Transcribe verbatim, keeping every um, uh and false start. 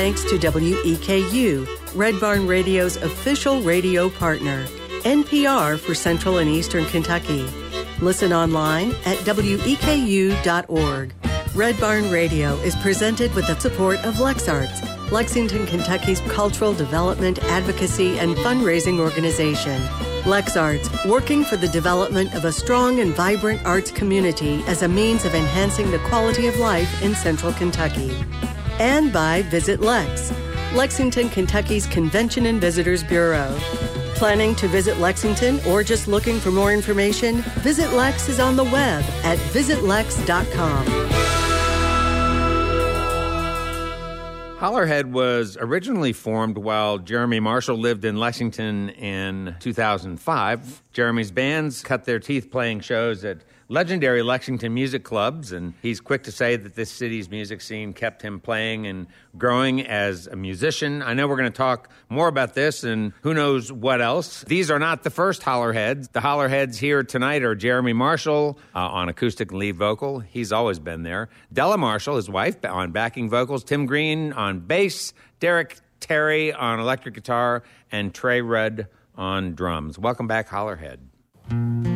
thanks to W E K U, Red Barn Radio's official radio partner, N P R for Central and Eastern Kentucky. Listen online at W E K U dot org. Red Barn Radio is presented with the support of LexArts, Lexington, Kentucky's cultural development, advocacy, and fundraising organization. LexArts, working for the development of a strong and vibrant arts community as a means of enhancing the quality of life in Central Kentucky. And by Visit Lex, Lexington, Kentucky's Convention and Visitors Bureau. Planning to visit Lexington or just looking for more information? Visit Lex is on the web at visit lex dot com. Hollerhead was originally formed while Jeremy Marshall lived in Lexington in two thousand five. Jeremy's bands cut their teeth playing shows at legendary Lexington music clubs, and he's quick to say that this city's music scene kept him playing and growing as a musician. I know we're going to talk more about this and who knows what else. These are not the first Hollerheads. The Hollerheads here tonight are Jeremy Marshall uh, on acoustic and lead vocal. He's always been there. Della Marshall, his wife, on backing vocals. Tim Green on bass. Derek Terry on electric guitar. And Trey Rudd on drums. Welcome back, Hollerhead.